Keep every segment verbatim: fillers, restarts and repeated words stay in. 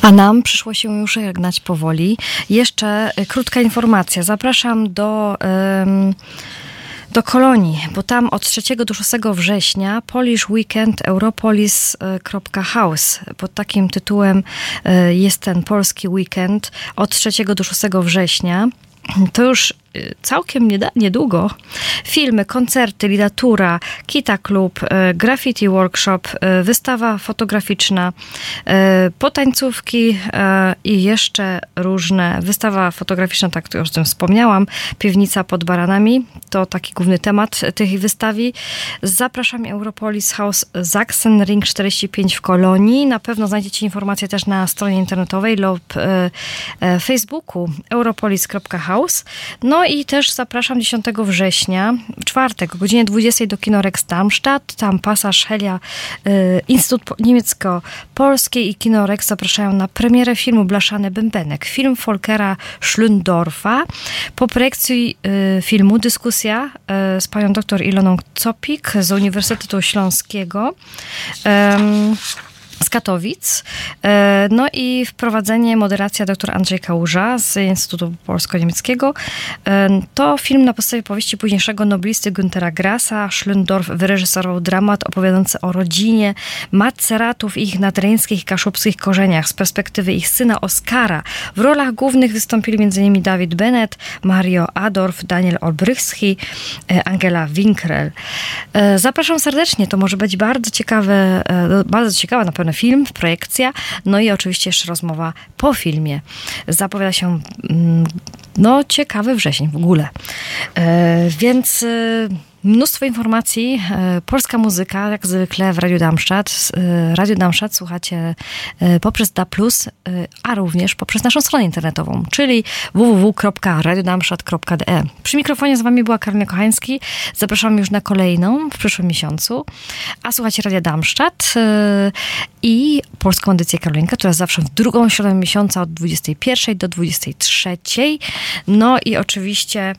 A nam przyszło się już żegnać powoli. Jeszcze krótka informacja. Zapraszam do... Um, do Kolonii, bo tam od trzeciego do szóstego września Polish Weekend Europolis kropka house. Pod takim tytułem jest ten polski weekend od trzeciego do szóstego września. To już całkiem niedługo. Filmy, koncerty, literatura, Kita Klub, graffiti workshop, wystawa fotograficzna, potańcówki i jeszcze różne. Wystawa fotograficzna, tak to już o tym wspomniałam. Piwnica pod Baranami, to taki główny temat tej wystawy. Zapraszam, Europolis House Sachsenring czterdzieści pięć w Kolonii. Na pewno znajdziecie informacje też na stronie internetowej lub Facebooku europolis kropka house. No i też zapraszam dziesiątego września, w czwartek o godzinie dwudziestej do Kino Rex Darmstadt. Tam pasaż Helia, y, Instytut Niemiecko-Polski i Kino Rex zapraszają na premierę filmu Blaszany Bębenek. Film Volkera Schlöndorfa. Po projekcji y, filmu dyskusja y, z panią doktor Iloną Copik z Uniwersytetu Śląskiego. Um, z Katowic. No i wprowadzenie, moderacja dr Andrzej Kałuża z Instytutu Polsko-Niemieckiego. To film na podstawie powieści późniejszego noblisty Güntera Grassa. Schlöndorff wyreżyserował dramat opowiadający o rodzinie Maceratów i ich nadreńskich i kaszubskich korzeniach z perspektywy ich syna Oskara. W rolach głównych wystąpili m.in. David Bennett, Mario Adorf, Daniel Olbrychski, Angela Winkrel. Zapraszam serdecznie, to może być bardzo ciekawe, bardzo ciekawa na pewno film, projekcja, no i oczywiście jeszcze rozmowa po filmie. Zapowiada się no ciekawy wrzesień w ogóle. E, więc e, mnóstwo informacji. E, polska muzyka, jak zwykle w Radiu Darmstadt. E, Radio Darmstadt słuchacie e, poprzez D A plus, e, a również poprzez naszą stronę internetową, czyli w w w kropka radio darmstadt kropka d e. Przy mikrofonie z wami była Karolina Kochański. Zapraszam już na kolejną w przyszłym miesiącu. A słuchacie Radia Darmstadt e, i polską edycję Karolinka, która jest zawsze w drugą środę miesiąca od dwudziestej pierwszej do dwudziestej trzeciej. No i oczywiście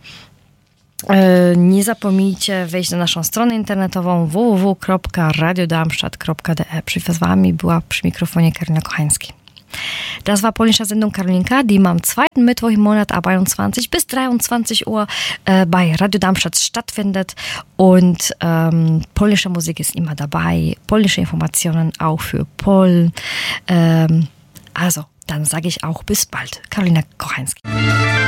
nie zapomnijcie wejść na naszą stronę internetową w w w kropka radio darmstadt kropka d e. Przy wami była przy mikrofonie Karolina Kochański. Das war polnische Sendung Karolinka, die am zweiten Mittwoch im Monat ab einundzwanzig bis dreiundzwanzig Uhr äh, bei Radio Darmstadt stattfindet und ähm, polnische Musik ist immer dabei, polnische Informationen auch für Polen. Ähm, also, dann sage ich auch bis bald. Karolina Kochański.